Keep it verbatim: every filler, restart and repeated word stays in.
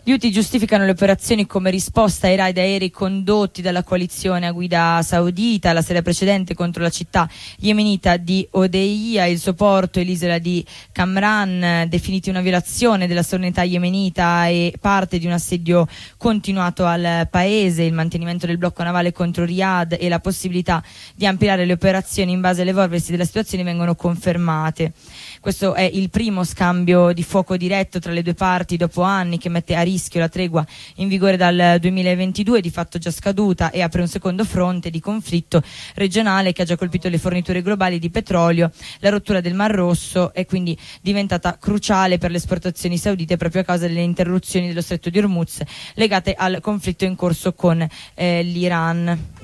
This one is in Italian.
Gli Houthi giustificano le operazioni come risposta ai raid aerei condotti dalla coalizione a guida saudita la sera precedente contro la città yemenita di Odeia, il suo porto e l'isola di Kamran, definiti una violazione della sovranità yemenita e parte di un assedio continuato al paese. Il mantenimento del blocco navale contro Riyadh e la possibilità di ampliare le operazioni in base all'evolversi della situazione vengono confermate. Questo è il primo scambio di fuoco diretto tra le due parti dopo anni, che mette a rischio la tregua in vigore dal duemilaventidue, di fatto già scaduta, e apre un secondo fronte di conflitto regionale che ha già colpito le forniture globali di petrolio. La rottura del Mar Rosso è quindi diventata cruciale per le esportazioni saudite proprio a causa delle interruzioni dello stretto di Hormuz legate al conflitto in corso con eh, l'Iran.